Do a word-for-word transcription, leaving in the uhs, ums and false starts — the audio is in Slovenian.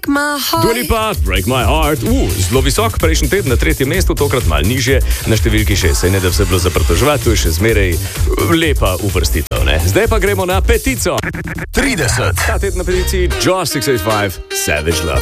my heart. Dua Lipa, Break My Heart. Uh, zelo visok, prejšnji teden na tretjem mestu, tokrat malo nižje, na številki šest. Saj ne da vse bilo zaprtoževati, to je še zmeraj lepa uvrstitev, ne? Zdaj pa gremo na petico. trideset. Ta teden na peticiji Josh šest osem pet, Savage Love.